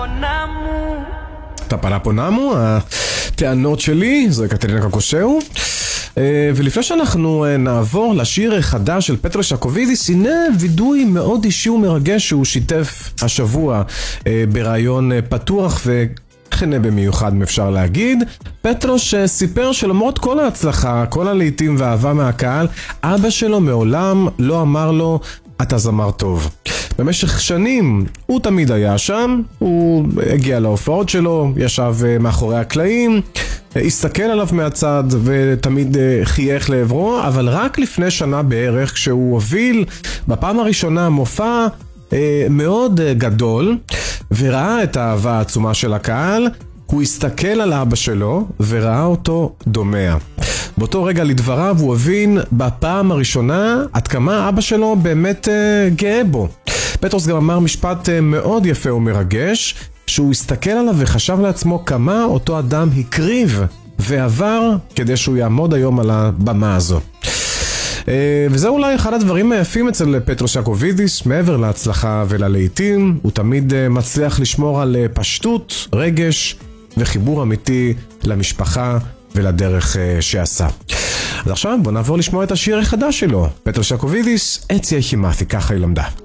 טפרפונמו, הטענות שלי, זו קטרינה קוקושאו. ולפני שאנחנו נעבור לשיר חדש של פטרוס יעקובידיס, הנה וידוי מאוד אישי ומרגש שהוא שיתף השבוע ברעיון פתוח וכנה במיוחד אפשר להגיד. פטרוס סיפר שלמרות כל ההצלחה, כל הלעיתים והאהבה מהקהל, אבא שלו מעולם לא אמר לו אתה זמר טוב. במשך שנים הוא תמיד היה שם, הוא הגיע להופעות שלו, ישב מאחורי הקלעים, הסתכל עליו מהצד ותמיד חייך לעברו, אבל רק לפני שנה בערך כשהוא הוביל בפעם הראשונה מופע מאוד גדול וראה את האהבה העצומה של הקהל, הוא הסתכל על אבא שלו וראה אותו דומע. באותו רגע לדבריו הוא הבין בפעם הראשונה עד כמה אבא שלו באמת גאה בו. פטרוס גם אמר משפט מאוד יפה ומרגש, שהוא הסתכל עליו וחשב לעצמו כמה אותו אדם הקריב ועבר כדי שהוא יעמוד היום על הבמה הזו. וזה אולי אחד הדברים היפים אצל פטרוס יעקובידיס, מעבר להצלחה וללעיתים, הוא תמיד מצליח לשמור על פשטות, רגש וחיבור אמיתי למשפחה ולדרך שעשה. אז עכשיו בוא נעבור לשמוע את השיר החדש שלו, פטרוס יעקובידיס, עץ יחי מתי, ככה היא למדה.